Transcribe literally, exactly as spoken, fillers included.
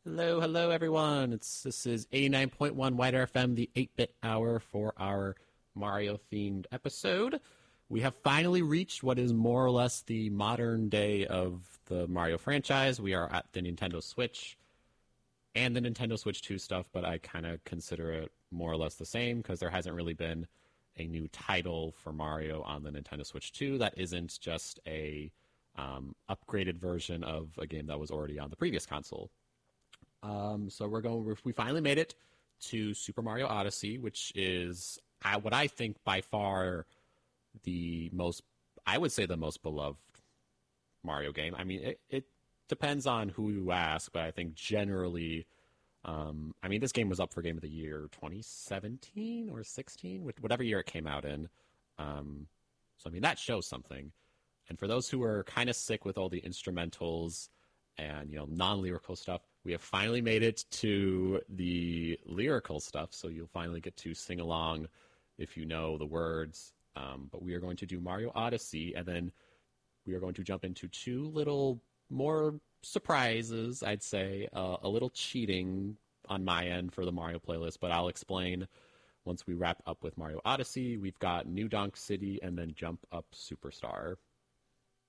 Hello, hello, everyone. It's this is eighty-nine point one White F M, the eight-bit hour for our Mario-themed episode. We have finally reached what is more or less the modern day of the Mario franchise. We are at the Nintendo Switch and the Nintendo Switch two stuff, but I kind of consider it more or less the same because there hasn't really been a new title for Mario on the Nintendo Switch two that isn't just a um, upgraded version of a game that was already on the previous console. Um, so we're going. We finally made it to Super Mario Odyssey, which is uh, what I think by far the most. I would say the most beloved Mario game. I mean, it, it depends on who you ask, but I think generally, um, I mean, this game was up for Game of the Year twenty seventeen or sixteen, whatever year it came out in. Um, so I mean, that shows something. And for those who are kind of sick with all the instrumentals and you know non-lyrical stuff, we have finally made it to the lyrical stuff, so you'll finally get to sing along if you know the words. Um, but we are going to do Mario Odyssey, and then we are going to jump into two little more surprises, I'd say. Uh, a little cheating on my end for the Mario playlist, but I'll explain once we wrap up with Mario Odyssey. We've got New Donk City and then Jump Up Superstar.